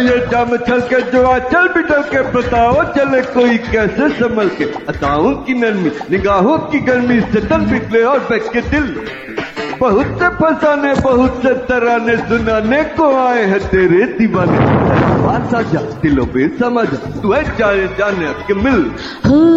ये जाम छल के जो चल बिटल के बताओ चले कोई कैसे संभल के। अताओं की नरमी निगाहों की गर्मी से तन पिघले और बैठ के दिल। बहुत से फसाने बहुत से तराने सुनाने को आए हैं तेरे दीवाने। बात साझा दिलों पे समझ तू है जाने जाने के मिल।